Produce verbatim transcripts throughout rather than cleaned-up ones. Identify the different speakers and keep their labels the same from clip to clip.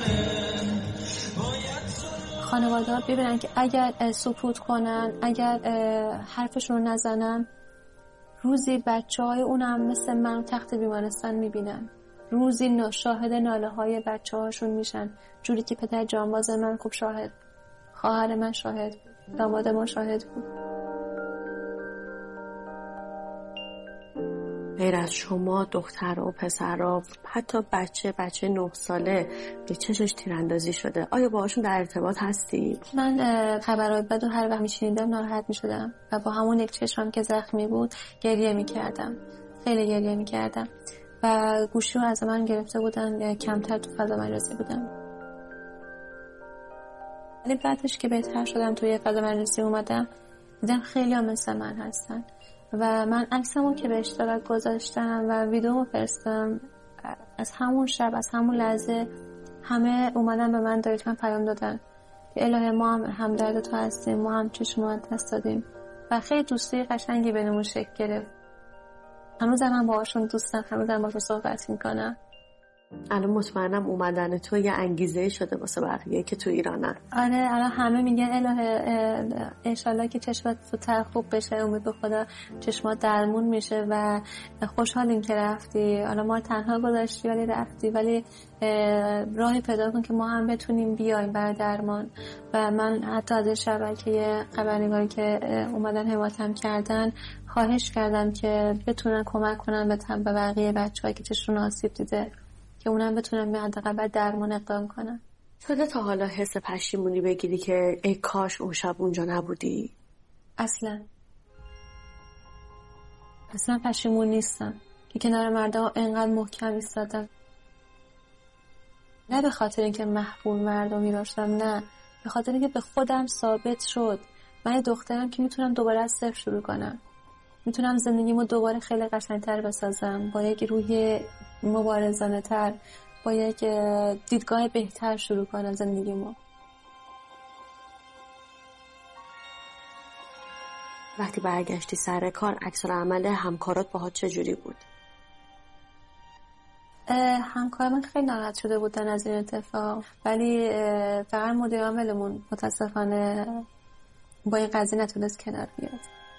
Speaker 1: خانواده ها ببینن که اگر سکوت کنن، اگر حرفشون رو نزنن، روزی بچه های اونم مثل من تخت بیمارستان میبینن، روزی شاهد ناله های بچه هاشون میشن، جوری که پدر جانباز من خوب شاهد، خواهر من شاهد، داماد ما شاهد بود.
Speaker 2: غیر از شما دختر و پسر و حتی بچه بچه نه ساله به چشش تیراندازی شده، آیا باهاشون در ارتباط هستی؟
Speaker 1: من خبرهای بد و هر وقت میشنیدم ناراحت میشدم و با همون یک چشمم که زخمی بود گریه میکردم، خیلی گریه میکردم و گوشی رو از من گرفته بودن، کمتر تو فضا مجازی بودم. ولی بعدش که بهتر شدم توی فضا مجازی اومدم دیدم خیلی ها مثل من هستن و من عکسمو که به اشتراک گذاشتم و ویدیومو فرستم، از همون شب از همون لحظه همه اومدن به من دایرکت من پیام دادن که الهه ما هم همدرد تو هستیم، ما هم چشمو دست دادیم و خیلی دوستی قشنگی بینمون شکل گرفت. هنوزم من باهاشون دوستم، هنوزم باهاشون صحبت میکنم.
Speaker 2: الان مطمئنم اومدن تو یه انگیزه شده واسه بقیه که تو ایرانن.
Speaker 1: آره الان همه میگن الهه انشالله که چشمت زودتر خوب بشه، امید به خدا چشمات درمون میشه و خوشحالیم که رفتی، حالا ما تنها گذاشتی ولی رفتی، ولی راهی پیدا کن که ما هم بتونیم بیایم برای درمان. و من حتی از شبکه خبرنگاری که اومدن حمایتم کردن خواهش کردم که بتونن کمک کنن به بقیه بچه‌ها که چشمشون آسیب دیده، که اونم بتونن به حداقل درمان اقدام کنن.
Speaker 2: شده تا حالا حس پشیمونی بگیری که ای کاش اون شب اونجا نبودی؟
Speaker 1: اصلا اصلا پشیمون نیستم که کنار مردم اینقدر محکم ایستادم، نه به خاطر اینکه محبوب مردمی داشتم، نه به خاطر اینکه به خودم ثابت شد من دخترم که میتونم دوباره از صفر شروع کنم، میتونم زندگیمو دوباره خیلی قشنگتر بسازم، با یک روح مبارزانه تر، با یک دیدگاه بهتر شروع کنم زندگیمو.
Speaker 2: وقتی برگشتی سر کار عکس‌العمل همکارات باهات چجوری بود؟
Speaker 1: همکار من خیلی ناراحت شده بودن از این اتفاق، ولی فقط مدیر عاملمون متاسفانه با این قضیه نتونست کنار بیاد.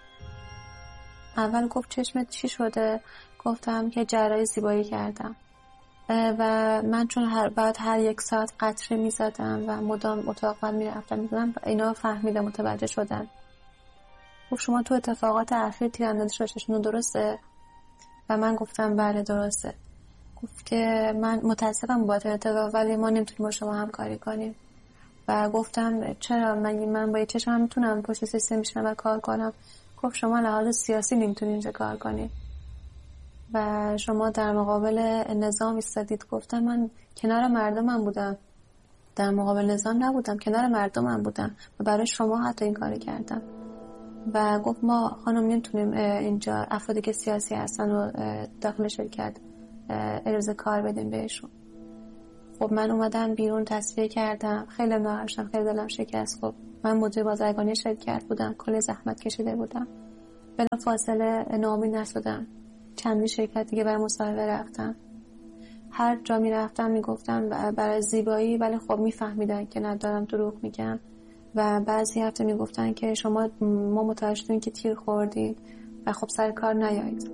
Speaker 1: اول گفت چشمت چی شده؟ گفتم که جراحی زیبایی کردم و من چون هر بعد هر یک ساعت قطره میزدم و مدام اتاق بعد میرفتم میزدم، اینا فهمیدم، متوجه شدن. گفت شما تو اتفاقات اخیر تیراندازی شدشون درسته؟ و من گفتم بله درسته. گفت که من متاسفم بابت اتفاق ولی ما نمیتونیم با شما همکاری کنیم. و گفتم چرا؟ من من با چشمم میتونم پشت سیستم بشینم و کار کنم. گفت شما لحاظ سیاسی نمیتونید اینجا کار کنید و شما در مقابل نظام ایستادید. گفتم من کنار مردمم بودم، در مقابل نظام نبودم، کنار مردمم بودم و برای شما حتی این کارو کردم. و گفت ما خانم نمیتونیم اینجا افرادی که سیاسی هستن و داخل شرکت اجازه کار بدیم بهشون. خب من اومدم بیرون تصفیه کردم، خیلی ناراحتم، خیلی دلم شکست. خب من مدیر بازرگانی شرکت بودم، کلی زحمت کشیده بودم، بلا فاصله ناامید نشدم. چندین شرکت دیگه برای مصاحبه رفتم، هر جا می رفتم می گفتم برای زیبایی، ولی خب می فهمیدن که ندارم دروغ میگم و بعضی هفته می گفتن که شما ما متوجه شدیم که تیر خوردید و خب سر کار نیایید.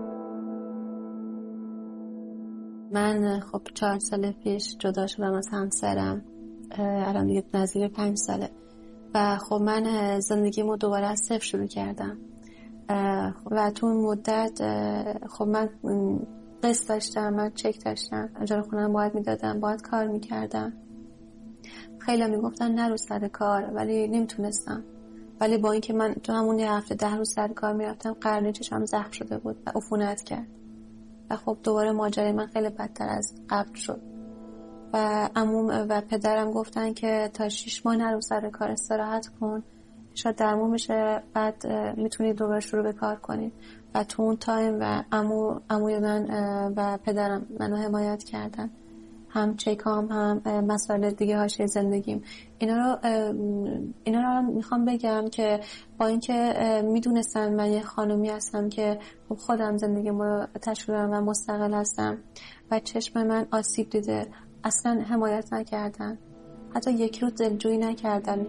Speaker 1: من خب چهار سال پیش جدا شدم از همسرم، الان دیگه نزدیک پنج ساله و خب من زندگیمو دوباره از صفر شروع کردم و تو اون مدت خب من قسط داشتم، من چک داشتم، اجاره خونم باید میدادم، باید کار میکردم. خیلی میگفتن نرو سر کار ولی نمیتونستم، ولی با اینکه من تو همون یه هفته ده روز سر کار میرفتم قرنه چشم زخم شده بود و عفونت کرد و خب دوباره ماجرای من خیلی بدتر از قبل شد و عموم و پدرم گفتن که تا شش ماه نرو سر کار، استراحت کن، شاید درمون بشه، بعد میتونی دوباره شروع به کار کنی. و تو اون تایم و عمو عموی من و پدرم منو حمایت کردن، هم چکام هم مسائل دیگه هاشه زندگیم. اینا رو اینا رو میخوام بگم که با اینکه میدونستم من یه خانومی هستم که خودم زندگیمو تشکیل دادم و مستقل هستم و چشم من آسیب دیده، اصلا حمایت نکردن، حتی یک روز دلجویی نکردن.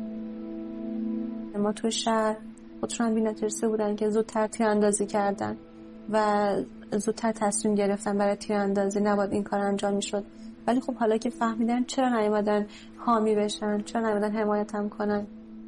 Speaker 1: ما تو شهر خودشون بی‌نتیجه بودن که زودتر تیراندازی کردن و زودتر تصمیم گرفتن برای تیراندازی، نباید این کار انجام میشد. ولی خب حالا که فهمیدن چرا نیومدن حامی بشن، چرا نیومدن حمایتم کنن.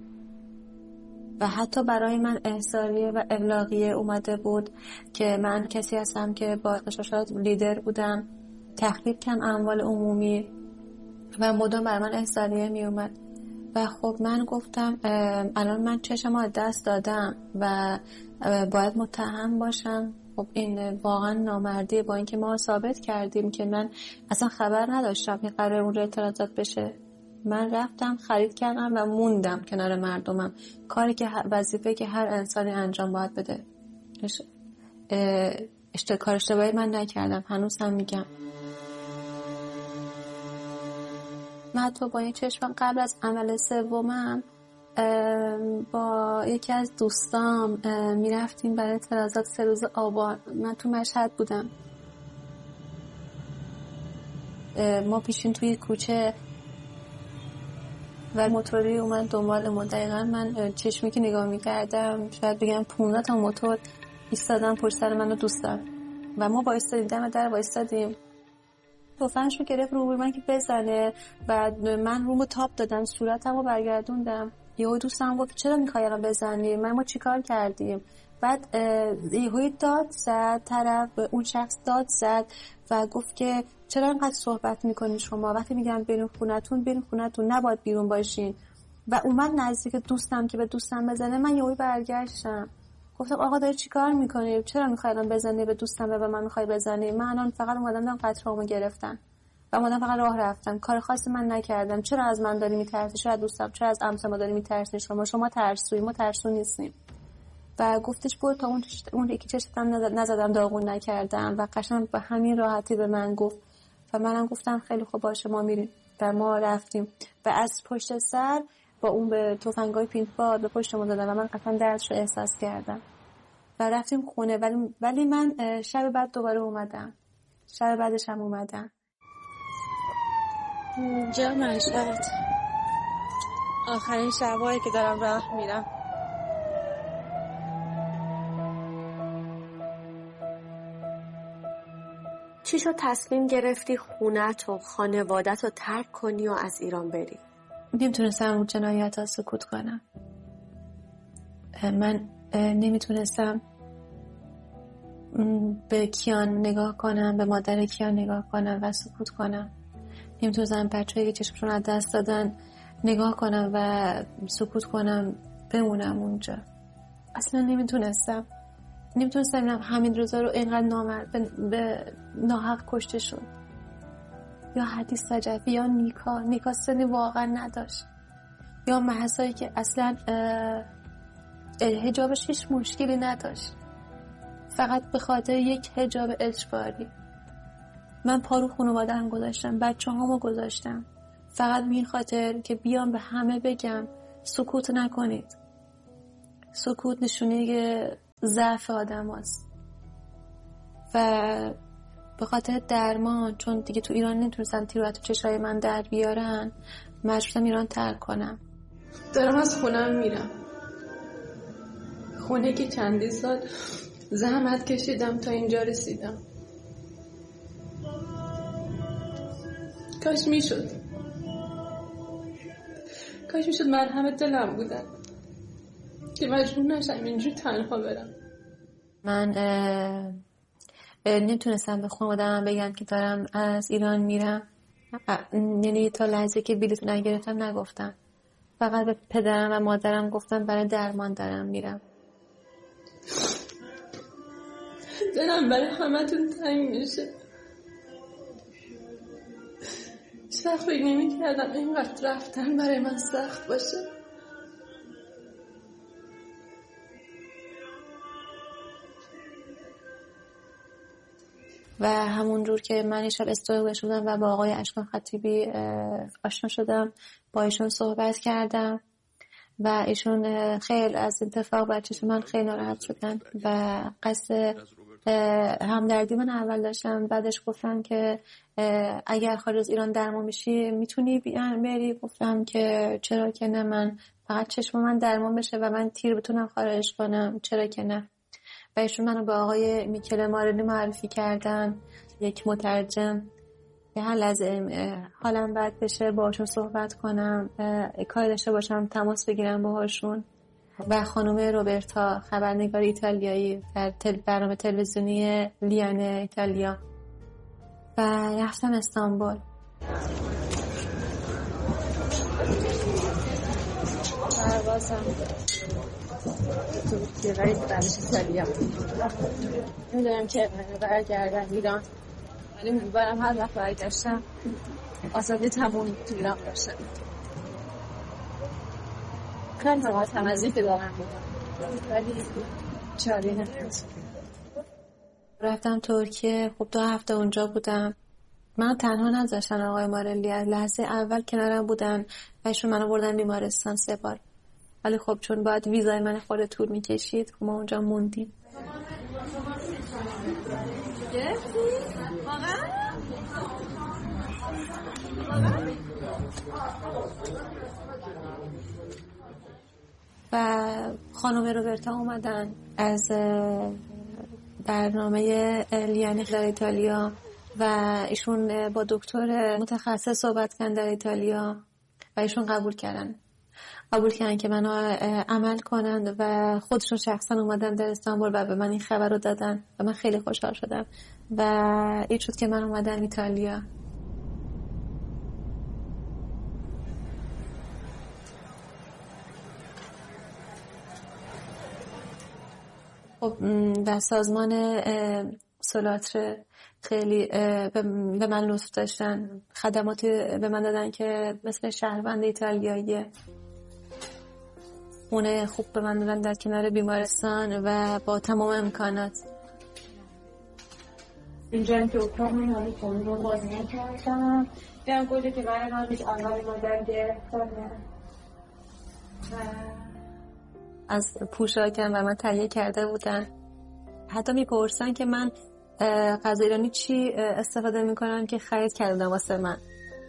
Speaker 1: و حتی برای من احضاریه و ابلاغیه اومده بود که من کسی هستم که با اغتشاشات لیدر بودم، تخریب کردم اموال عمومی و مدام برای من احضاریه می اومد. و خب من گفتم الان من چشمو از دست دادم و باید متهم باشم. خب این واقعا نامردیه، با اینکه ما ثابت کردیم که من اصلا خبر نداشتم که قرار اونجا اعتراضات بشه. من رفتم خرید کردم و موندم کنار مردمم، کاری که وظیفه که هر انسانی انجام باید بده. اشتکار اشتباهی من نکردم، هنوز هم میگم. من حتی با این چشمم قبل از عمل سومم با یکی از دوستام میرفتیم برای اعتراضات سه روز آبان. من تو مشهد بودم، ما پیشین توی کوچه و موتوری اومد دنبال ما. دقیقا من چشمی که نگاه میکردم شاید بگم پونزده تا موتور ایستادن پشت سر من و دوستم و ما وایستادیم دم در وایستادیم. تفنگشو گرفت رو من که بزنه و من رومو تاپ دادم، صورتمو برگردوندم. یهو دوستم گفت چرا میخوای الان بزنی؟ من ما چیکار کردیم؟ بعد یهو داد زد، طرف اون شخص داد زد و گفت که چرا اینقدر صحبت میکنین شما؟ وقتی میگم برین خونتون برین خونتون، نباید بیرون باشین. و اومد نزدیک دوستم که به دوستم بزنه. من یهو برگشتم گفتم آقا داری چیکار میکنی؟ چرا میخوای الان بزنی به دوستم و به من میخوای بزنی؟ من الان فقط اومدم دارم قطره‌امو گرفتن و اومدم فقط راه رفتم، کار خاصی من نکردم. چرا از من داری میترسی؟ چرا از دوستم، چرا از عمسا ما داری میترسی؟ شما شما ترسویی، ما ترسو نیستیم. و گفتش برو تا اون اون یکی چشتم نزدم، داغون نکردم و قشنگ به همین راحتی به من گفت و منم گفتم خیلی خوب باشه ما میریم. و ما رفتیم و از پشت سر با اون به تفنگای پینتبال به پشتمون زدن و من قطعا دردش رو احساس کردم و رفتیم خونه. ولی ولی من شب بعد دوباره اومدم، شب بعدش هم اومدم
Speaker 3: اینجا مشهد. آخرین شبایی که دارم راه میرم.
Speaker 2: چی شد تصمیم گرفتی خونت و خانوادت رو ترک کنی و از ایران بری؟
Speaker 1: نمیتونستم رو جنایت ها سکوت کنم. من نمیتونستم به کیان نگاه کنم، به مادر کیان نگاه کنم و سکوت کنم. نمیتونستم بچه‌ای که چشمشون از دست دادن نگاه کنم و سکوت کنم، بمونم اونجا. اصلا نمیتونستم نمیتونستم ببینم حمید رضا رو اینقدر نامرد به, به ناحق کشته شد، یا حدیث رجبی یا نیکا نیکا سنی واقعا نداشت، یا مهسایی که اصلا حجابش هیچ مشکلی نداشت، فقط به خاطر یک حجاب اجباری. من پارو خانواده‌ام گذاشتم، بچه هامو گذاشتم، فقط به این خاطر که بیام به همه بگم سکوت نکنید. سکوت نشونه ضعف آدم هست. و به خاطر درمان، چون دیگه تو ایران نمیتونستن تیرو تو چشای من در بیارن، مجبورم ایران ترک کنم.
Speaker 3: دارم از خونم میرم، خونه که چندی سال زحمت کشیدم تا اینجا رسیدم. کاش میشد کاش میشد مرهم دلم بودن که مجبور نشم اینجور تنها برم.
Speaker 1: من نمیتونستم به خانواده‌ام بگم که دارم از ایران میرم، یعنی تا لحظه که بلیط نگرفتم نگفتم، فقط به پدرم و مادرم گفتم برای درمان دارم میرم.
Speaker 3: دلم برای همتون تنگ میشه. هیچ فکر نمی کردم اینقدر رفتن برای من سخت باشه.
Speaker 1: و همون جور که من یه شب استوری شدم و با آقای اشکان خطیبی آشنا شدم، با ایشون صحبت کردم و ایشون خیلی از اتفاق بچه‌ش من خیلی ناراحت شدن و قصد همدردی من اول داشتم، بعدش گفتم که اگر خارج از ایران درمان میشی میتونی بری. گفتم که چرا که نه، من فقط چشم من درمان بشه و من تیر بتونم خارج کنم، چرا که نه. و ایشون منو به آقای میکل مارلی معرفی کردن، یک مترجم که هر لحظه حالم بد بشه باهاشون صحبت کنم، کاری داشته باشم تماس بگیرم باهاشون. و خانم روبرتا، خبرنگار ایتالیایی در تل برنامه تلویزیونی لیان ایتالیا. و رفتم استانبول. پروازم ترکیه و ایتالیا. میدونم که برگردم ایران، ولی میبرم هر وقت برگشتم آزادی تموم تو ایران باشه. خیلی حواسم از این که دارم بودم، ولی چاره نمی‌رسم. رفتم ترکیه. خب دو هفته اونجا بودم. من تنها نذاشتن آقای مارلی، از لحظه اول کنارم بودن و ایشون منو بردن بیمارستان سه بار. ولی خب چون باید ویزای من خورده طول میکشید ما اونجا موندیم. و خانم روبرتا اومدن از برنامه لیان در ایتالیا و ایشون با دکتر متخصص صحبت کردن در ایتالیا و ایشون قبول کردن قبول کردن که منو عمل کنن و خودشون شخصا اومدن در استانبول و به من این خبر رو دادن و من خیلی خوشحال شدم و این شد که من اومدم ایتالیا. خب در سازمان سولاتر خیلی به من لطف داشتن، خدماتی به من دادن که مثل شهروند ایتالیاییه. خونه خوب به من دادن در کنار بیمارستان و با تمام امکانات. اینجا که اتاق من حالی خونه رو باز نکردم بیام گوشه که برای من بیش اول مادر گرفتم از پوشاکم و من تهیه کرده بودن. حتی میپرسن که من غذا ایرانی چی استفاده میکنم که خرید کردم واسه من.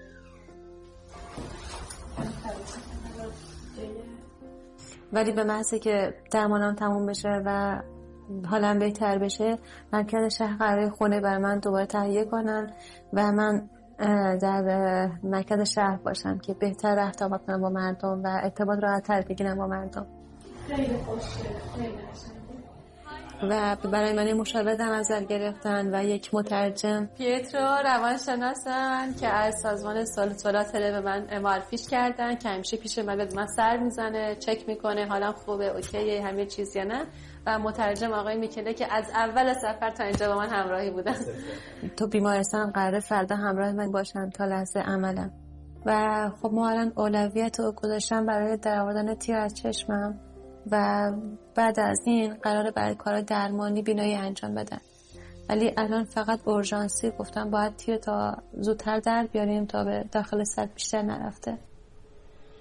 Speaker 1: ولی به محض که درمانم تموم بشه و حالم بهتر بشه مرکز شهر قراره خونه برای من دوباره تهیه کنن و من در مرکز شهر باشم که بهتر ارتباط کنم با مردم و ارتباط راحت‌تر بگیرم با مردم.
Speaker 3: خیلی خوشگله، خیلی قشنگه.
Speaker 1: و برای من مشاور در نظر گرفتن و یک مترجم پیترو روانشناسن که از سازمان سولاتر به من معرفیش کردن که همیشه پیش من به من سر میزنه، چک میکنه حالم خوبه، اوکیه، همه چیز یا نه. و مترجم آقای میکله که از اول سفر تا اینجا با من همراهی بودن. تو بیمارستان قراره فردا همراه من باشن تا لحظه عملم. و خب ما الان اولویت رو گذاشتم برای درآوردن تیر از چشمم و بعد از این قراره برای کار درمانی بینایی انجام بدن. ولی الان فقط اورژانسی گفتم باید تیر تا زودتر در بیاریم تا به داخل سد بیشتر نرفته.